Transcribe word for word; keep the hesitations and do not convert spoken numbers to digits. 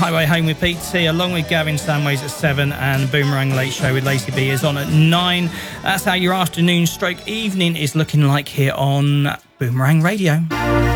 Highway Home with Pete T, along with Gavin Samways at seven, and Boomerang Late Show with Lacey B is on at nine. That's how your afternoon stroke evening is looking like here on Boomerang Radio.